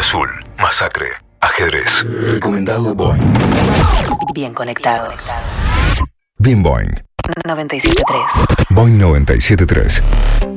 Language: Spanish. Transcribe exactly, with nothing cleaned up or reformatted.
Azul, Masacre, Ajedrez. Recomendado Boing. Bien conectados. Bien Boing. noventa y siete punto tres. Boing noventa y siete punto tres.